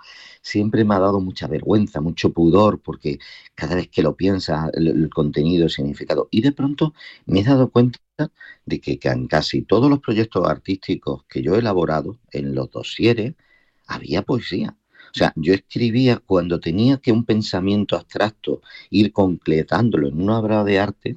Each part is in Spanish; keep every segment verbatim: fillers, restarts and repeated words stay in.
siempre me ha dado mucha vergüenza, mucho pudor, porque cada vez que lo piensas, el, el contenido, el significado. Y de pronto me he dado cuenta de que, que en casi todos los proyectos artísticos que yo he elaborado, en los dosieres, había poesía. O sea, yo escribía cuando tenía que un pensamiento abstracto ir completándolo en una obra de arte,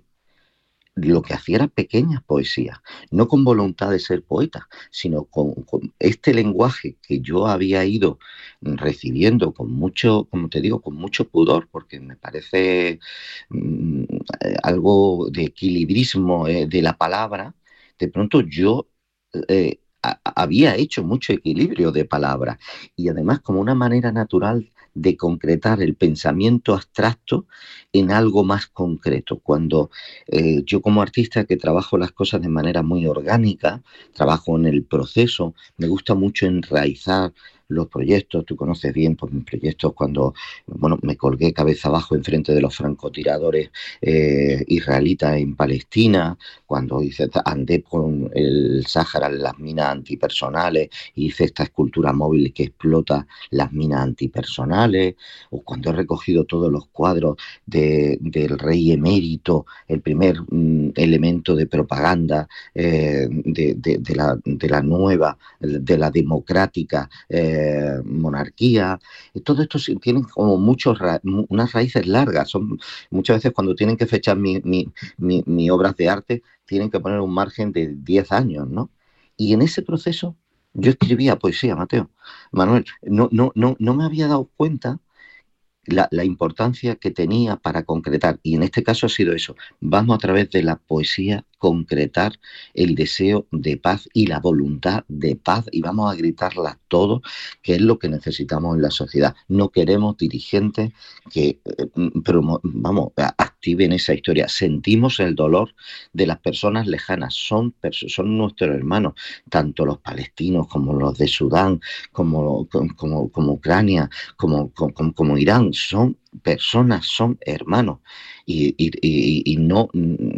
lo que hacía era pequeñas poesías, no con voluntad de ser poeta, sino con, con este lenguaje que yo había ido recibiendo con mucho, como te digo, con mucho pudor, porque me parece mm, algo de equilibrismo eh, de la palabra. De pronto yo eh, a, había hecho mucho equilibrio de palabras y además como una manera natural de concretar el pensamiento abstracto en algo más concreto. Cuando eh, yo como artista que trabajo las cosas de manera muy orgánica, trabajo en el proceso, me gusta mucho enraizar los proyectos. Tú conoces bien pues, mis proyectos cuando bueno, me colgué cabeza abajo enfrente de los francotiradores eh, israelitas en Palestina, cuando hice, andé con el Sáhara en las minas antipersonales, hice esta escultura móvil que explota las minas antipersonales, o cuando he recogido todos los cuadros de, del rey emérito, el primer mm, elemento de propaganda eh, de, de, de, la, de la nueva, de la democrática eh, monarquía. Todo esto tiene como muchos ra unas raíces largas. Son muchas veces cuando tienen que fechar mis mi, mi, mi obras de arte, tienen que poner un margen de diez años, ¿no? Y en ese proceso yo escribía poesía, Mateo. Manuel, no, no, no, no me había dado cuenta La, la importancia que tenía para concretar, y en este caso ha sido eso, vamos a través de la poesía concretar el deseo de paz y la voluntad de paz, y vamos a gritarla todos, que es lo que necesitamos en la sociedad. No queremos dirigentes que eh, promo, vamos, activen esa historia. Sentimos el dolor de las personas lejanas, son, son nuestros hermanos, tanto los palestinos como los de Sudán, como, como, como Ucrania, como, como, como Irán, son personas, son hermanos, y, y, y, y no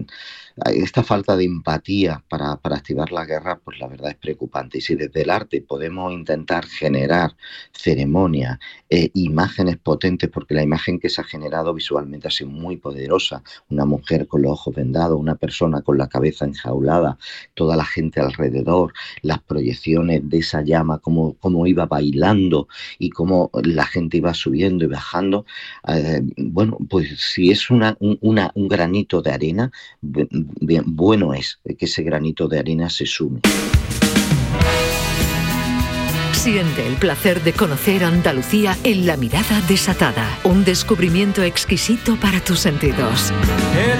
esta falta de empatía para, para activar la guerra, pues la verdad es preocupante. Y si desde el arte podemos intentar generar ceremonias, eh, imágenes potentes, porque la imagen que se ha generado visualmente ha sido muy poderosa, una mujer con los ojos vendados, una persona con la cabeza enjaulada, toda la gente alrededor, las proyecciones de esa llama, cómo, cómo iba bailando y cómo la gente iba subiendo y bajando, eh, bueno, pues si es una, una, un granito de arena, bien, bueno es que ese granito de arena se sume. Siente el placer de conocer Andalucía en La Mirada Desatada, un descubrimiento exquisito para tus sentidos.